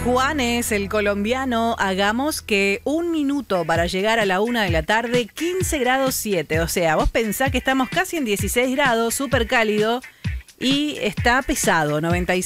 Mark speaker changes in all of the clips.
Speaker 1: Juanes, el colombiano, hagamos que 1 minuto para llegar a la 1 de la tarde, 15 grados 7. O sea, vos pensás que estamos casi en 16 grados, súper cálido y está pesado,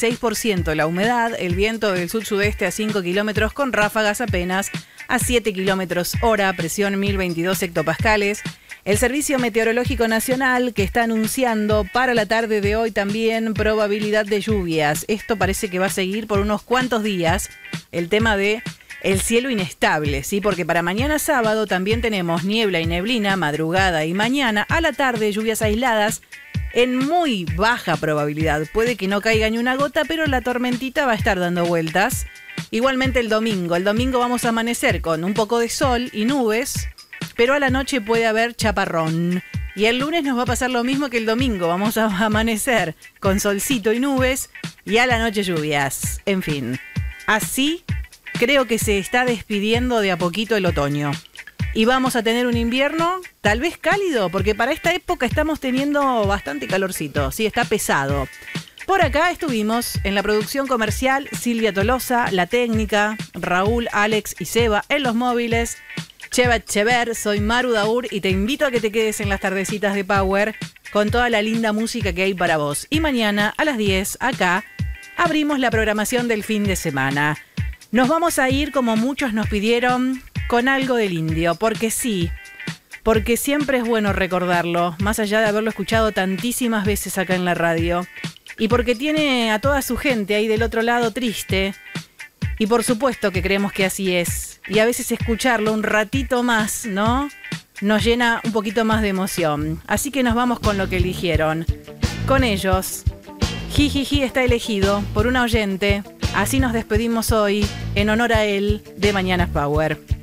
Speaker 1: 96% la humedad, el viento del sur-sudeste a 5 kilómetros con ráfagas apenas a 7 kilómetros hora, presión 1022 hectopascales. El Servicio Meteorológico Nacional que está anunciando para la tarde de hoy también probabilidad de lluvias. Esto parece que va a seguir por unos cuantos días, el tema de el cielo inestable, ¿sí? Porque para mañana sábado también tenemos niebla y neblina, madrugada y mañana. A la tarde lluvias aisladas en muy baja probabilidad. Puede que no caiga ni una gota, pero la tormentita va a estar dando vueltas. Igualmente el domingo vamos a amanecer con un poco de sol y nubes, pero a la noche puede haber chaparrón. Y el lunes nos va a pasar lo mismo que el domingo. Vamos a amanecer con solcito y nubes y a la noche lluvias. En fin, así creo que se está despidiendo de a poquito el otoño. Y vamos a tener un invierno tal vez cálido, porque para esta época estamos teniendo bastante calorcito. Sí, está pesado. Por acá estuvimos en la producción comercial Silvia Tolosa, la técnica, Raúl, Alex y Seba en los móviles. Cheva Chever, soy Maru Daur y te invito a que te quedes en las tardecitas de Power con toda la linda música que hay para vos. Y mañana a las 10 acá abrimos la programación del fin de semana. Nos vamos a ir, como muchos nos pidieron, con algo del indio, porque sí, porque siempre es bueno recordarlo, más allá de haberlo escuchado tantísimas veces acá en la radio, y porque tiene a toda su gente ahí del otro lado triste. Y por supuesto que creemos que así es. Y a veces escucharlo un ratito más, ¿no? Nos llena un poquito más de emoción. Así que nos vamos con lo que eligieron. Con ellos, Jijiji está elegido por una oyente. Así nos despedimos hoy, en honor a él, de Mañanas Power.